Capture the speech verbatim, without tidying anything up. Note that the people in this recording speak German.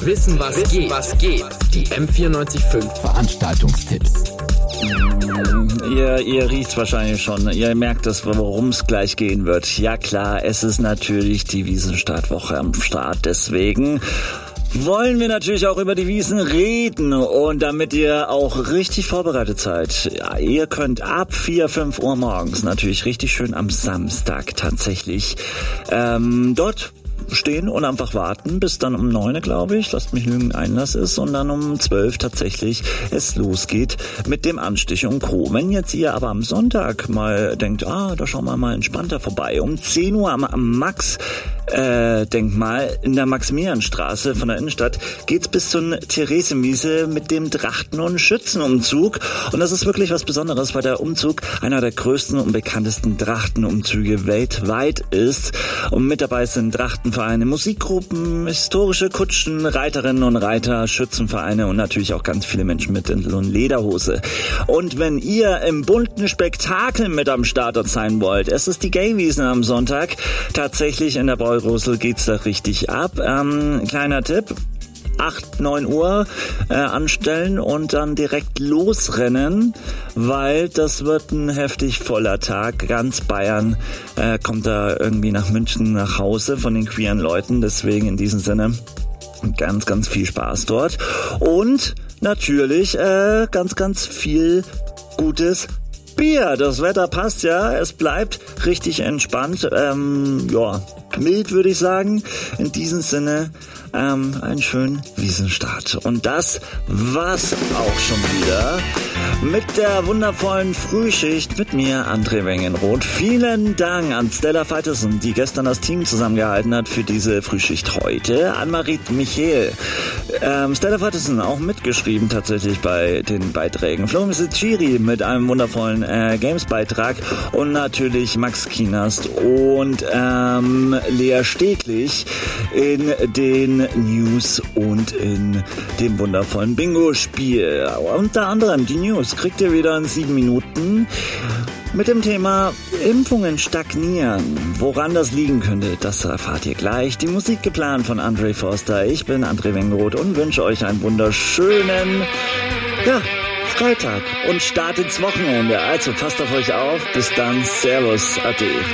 Wissen, was Wissen, geht. was geht. Die M vierundneunzig Komma fünf Veranstaltungstipps. Ihr, ihr riecht's wahrscheinlich schon. Ihr merkt es, worum es gleich gehen wird. Ja klar, es ist natürlich die Wiesnstartwoche am Start. Deswegen wollen wir natürlich auch über die Wiesn reden. Und damit ihr auch richtig vorbereitet seid, ja, ihr könnt ab vier, fünf Uhr morgens natürlich richtig schön am Samstag tatsächlich ähm, dort stehen und einfach warten, bis dann um neun, glaube ich, lasst mich lügen, Einlass ist und dann um zwölf tatsächlich es losgeht mit dem Anstich und Co. Wenn jetzt ihr aber am Sonntag mal denkt, ah, da schauen wir mal entspannter vorbei, um zehn Uhr am, am Max äh, Denkmal in der Maximilianstraße von der Innenstadt geht's bis zur Theresienwiese mit dem Drachten- und Schützenumzug und das ist wirklich was Besonderes, weil der Umzug einer der größten und bekanntesten Trachtenumzüge weltweit ist und mit dabei sind Trachtenvereine, Musikgruppen, historische Kutschen, Reiterinnen und Reiter, Schützenvereine und natürlich auch ganz viele Menschen mit Dirndl und Lederhose. Und wenn ihr im bunten Spektakel mit am Start sein wollt, es ist die Gay-Wiesn am Sonntag, tatsächlich in der Bräurosel geht's da richtig ab. Ähm, kleiner Tipp. acht, neun Uhr äh, anstellen und dann direkt losrennen, weil das wird ein heftig voller Tag. Ganz Bayern äh, kommt da irgendwie nach München nach Hause von den queeren Leuten. Deswegen in diesem Sinne ganz, ganz viel Spaß dort. Und natürlich äh, ganz, ganz viel gutes Bier. Das Wetter passt ja, es bleibt richtig entspannt, ähm, ja, mild würde ich sagen. In diesem Sinne ähm, einen schönen Wiesnstart. Und das war's auch schon wieder mit der wundervollen Frühschicht mit mir, André Wengenroth. Vielen Dank an Stella Feitersen, die gestern das Team zusammengehalten hat für diese Frühschicht heute. Ann-Marit Michael, ähm, Stella Feitersen auch mitgeschrieben tatsächlich bei den Beiträgen. Flo Chiri mit einem wundervollen äh, Games-Beitrag und natürlich Max Kienast und ähm, Lea Steglich in den News und in dem wundervollen Bingo-Spiel. Unter anderem die News kriegt ihr wieder in sieben Minuten mit dem Thema Impfungen stagnieren. Woran das liegen könnte, das erfahrt ihr gleich. Die Musik geplant von André Forster. Ich bin André Wengenroth und wünsche euch einen wunderschönen ja, Freitag und Start ins Wochenende. Also passt auf euch auf. Bis dann. Servus. Ade.